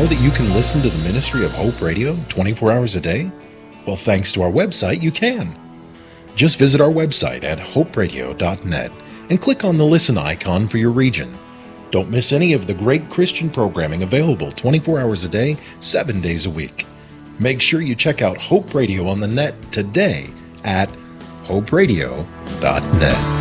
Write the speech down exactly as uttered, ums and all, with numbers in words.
that you can listen to the ministry of Hope Radio twenty-four hours a day? Well, thanks to our website, you can. Just visit our website at hope radio dot net and click on the listen icon for your region. Don't miss any of the great Christian programming available twenty-four hours a day, seven days a week. Make sure you check out Hope Radio on the net today at hope radio dot net.